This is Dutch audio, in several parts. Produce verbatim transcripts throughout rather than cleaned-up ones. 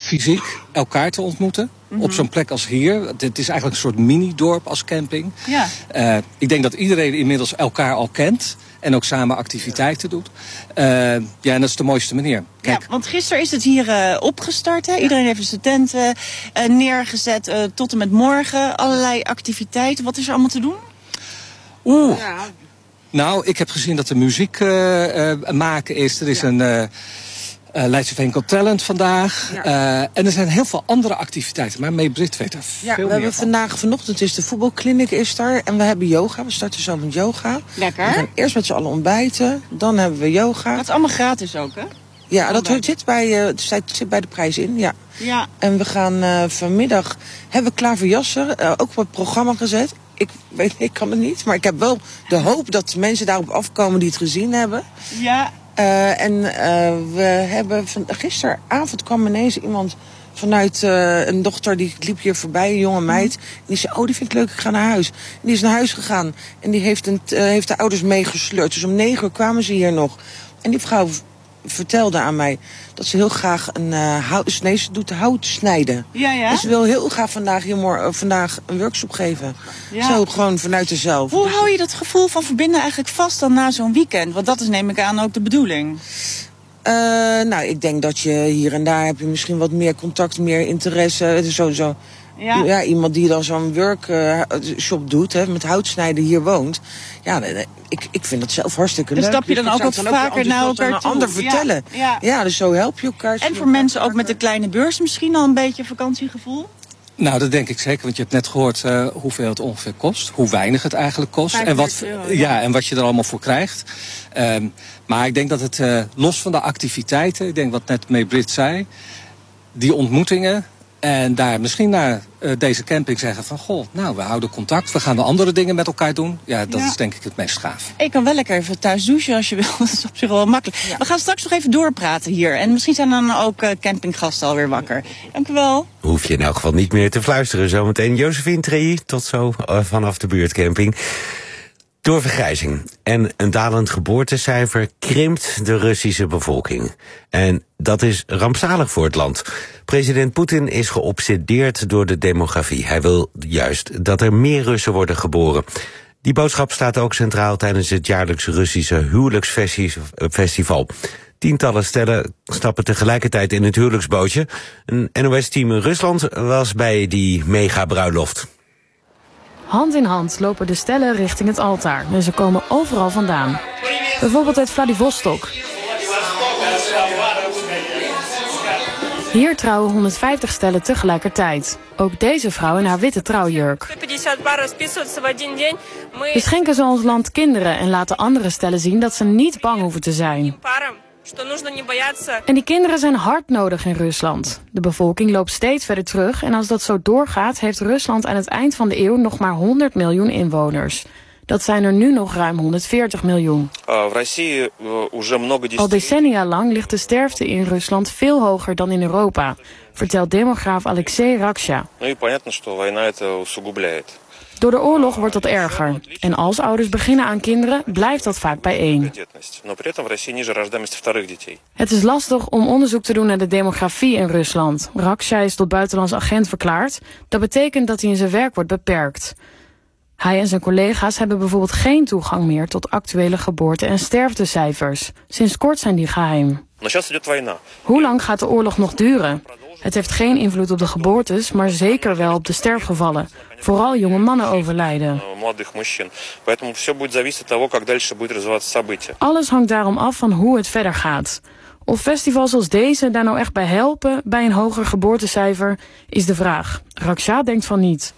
fysiek elkaar te ontmoeten. Mm-hmm. Op zo'n plek als hier. Het is eigenlijk een soort mini-dorp als camping. Ja. Uh, ik denk dat iedereen inmiddels elkaar al kent. En ook samen activiteiten doet. Uh, ja, en dat is de mooiste manier. Kijk. Ja, want gisteren is het hier uh, opgestart. Hè? Ja. Iedereen heeft zijn tenten uh, neergezet. Uh, tot en met morgen. Allerlei activiteiten. Wat is er allemaal te doen? Oeh. Ja. Nou, ik heb gezien dat er muziek uh, uh, maken is. Er is ja. een... Uh, Uh, Leidse Veen Got Talent vandaag. Ja. Uh, en er zijn heel veel andere activiteiten. Maar May Britt weet er ja, veel we hebben van. Vandaag, vanochtend is de voetbalkliniek is daar. En we hebben yoga. We starten zo met yoga. Lekker. We gaan eerst met z'n allen ontbijten. Dan hebben we yoga. Dat is allemaal gratis ook, hè? Ja, dat zit bij, uh, zit bij de prijs in. Ja. Ja. En we gaan uh, vanmiddag... Hebben we Klaverjassen uh, ook op het programma gezet. Ik weet, ik kan het niet. Maar ik heb wel de hoop dat mensen daarop afkomen die het gezien hebben. Ja. Uh, en uh, we hebben van, gisteravond kwam ineens iemand vanuit uh, een dochter die liep hier voorbij, een jonge meid. En die zei, oh, die vind ik leuk, ik ga naar huis. En die is naar huis gegaan en die heeft, een, uh, heeft de ouders meegesleurd. Dus om negen uur kwamen ze hier nog. En die vrouw vertelde aan mij dat ze heel graag een uh, hout, nee, ze doet hout snijden. Ja, ja. Dus ze wil heel graag vandaag, hier morgen, uh, vandaag een workshop geven. Ja. Zo gewoon vanuit haarzelf. Hoe hou je dat gevoel van verbinden eigenlijk vast dan na zo'n weekend? Want dat is, neem ik aan, ook de bedoeling. Uh, nou, ik denk dat je hier en daar heb je misschien wat meer contact, meer interesse. Het is sowieso ja. Ja, iemand die dan zo'n workshop uh, doet, hè, met houtsnijden hier woont. Ja, ik, ik vind dat zelf hartstikke dus leuk. Dus stap je dan ook wat vaker naar elkaar toe? Een ander vertellen. Ja, ja. ja, dus zo help je elkaar. En voor mensen ook met de kleine beurs misschien al een beetje vakantiegevoel? Nou, dat denk ik zeker, want je hebt net gehoord uh, hoeveel het ongeveer kost. Hoe weinig het eigenlijk kost. En wat, euro, ja. Ja, en wat je er allemaal voor krijgt. Um, maar ik denk dat het, uh, los van de activiteiten, ik denk wat net May Britt zei, die ontmoetingen en daar misschien naar uh, deze camping zeggen van, goh, nou, we houden contact, we gaan de andere dingen met elkaar doen. Ja, dat ja. is denk ik het meest gaaf. Ik kan wel lekker even thuis douchen als je wil, dat is op zich wel makkelijk. Ja. We gaan straks nog even doorpraten hier en misschien zijn dan ook uh, campinggasten alweer wakker. Dank u wel. Hoef je in elk geval niet meer te fluisteren. Zometeen Josephine Trey, tot zo uh, vanaf de buurtcamping. Door vergrijzing en een dalend geboortecijfer krimpt de Russische bevolking. En dat is rampzalig voor het land. President Poetin is geobsedeerd door de demografie. Hij wil juist dat er meer Russen worden geboren. Die boodschap staat ook centraal tijdens het jaarlijkse Russische huwelijksfestival. Tientallen stellen stappen tegelijkertijd in het huwelijksbootje. Een N O S-team in Rusland was bij die mega-bruiloft. Hand in hand lopen de stellen richting het altaar en ze komen overal vandaan. Bijvoorbeeld uit Vladivostok. Hier trouwen honderdvijftig stellen tegelijkertijd. Ook deze vrouw in haar witte trouwjurk. We schenken ze ons land kinderen en laten andere stellen zien dat ze niet bang hoeven te zijn. En die kinderen zijn hard nodig in Rusland. De bevolking loopt steeds verder terug en als dat zo doorgaat heeft Rusland aan het eind van de eeuw nog maar honderd miljoen inwoners. Dat zijn er nu nog ruim honderdveertig miljoen. Al decennia lang ligt de sterfte in Rusland veel hoger dan in Europa, vertelt demograaf Alexei Raksha. Door de oorlog wordt dat erger. En als ouders beginnen aan kinderen, blijft dat vaak bij één. Het is lastig om onderzoek te doen naar de demografie in Rusland. Raksha is tot buitenlands agent verklaard. Dat betekent dat hij in zijn werk wordt beperkt. Hij en zijn collega's hebben bijvoorbeeld geen toegang meer tot actuele geboorte- en sterftecijfers. Sinds kort zijn die geheim. Hoe lang gaat de oorlog nog duren? Het heeft geen invloed op de geboortes, maar zeker wel op de sterfgevallen. Vooral jonge mannen overlijden. Alles hangt daarom af van hoe het verder gaat. Of festivals als deze daar nou echt bij helpen bij een hoger geboortecijfer, is de vraag. Raksha denkt van niet.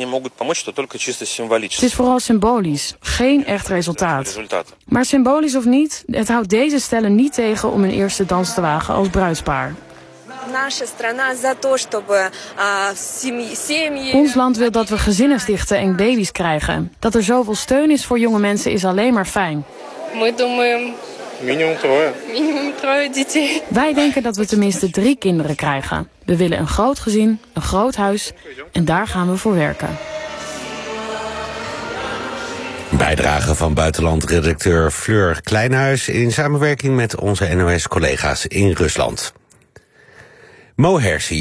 Het is vooral symbolisch, geen echt resultaat. Maar symbolisch of niet, het houdt deze stellen niet tegen om hun eerste dans te wagen als bruidspaar. Ons land wil dat we gezinnen stichten en baby's krijgen. Dat er zoveel steun is voor jonge mensen is alleen maar fijn. Wij denken dat we tenminste drie kinderen krijgen. We willen een groot gezin, een groot huis en daar gaan we voor werken. Bijdrage van buitenlandredacteur Fleur Kleinhuis in samenwerking met onze N O S-collega's in Rusland. Mo Hersi